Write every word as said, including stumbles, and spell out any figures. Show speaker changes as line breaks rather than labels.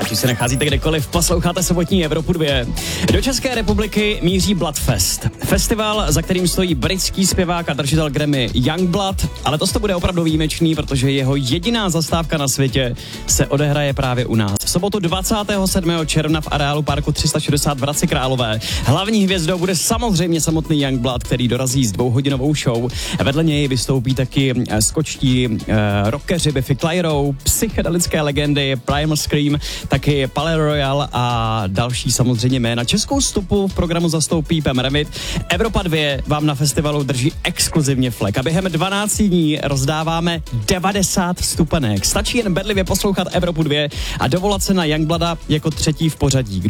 Ať už se nacházíte kdekoliv, posloucháte sobotní Evropu dva. Do České republiky míří Bloodfest. Festival, za kterým stojí britský zpěvák a držitel Grammy Youngblood, ale to bude opravdu výjimečný, protože jeho jediná zastávka na světě se odehraje právě u nás. V sobotu dvacátého sedmého června v areálu Parku tři sta šedesát v Hradci Králové. Hlavní hvězdou bude samozřejmě samotný Youngblood, který dorazí s dvouhodinovou show. Vedle něj vystoupí taky skočtí uh, rockeři Biffy Clyro, psychedelické legendy Primal Scream, taky Palais Royal a další samozřejmě jména. Českou stopu v programu zastoupí Pam Remit. Evropa dva vám na festivalu drží exkluzivně flek a během dvanácti dní rozdáváme devadesát vstupenek. Stačí jen bedlivě poslouchat Evropu dva a dovolat se na Youngblooda jako třetí v pořadí.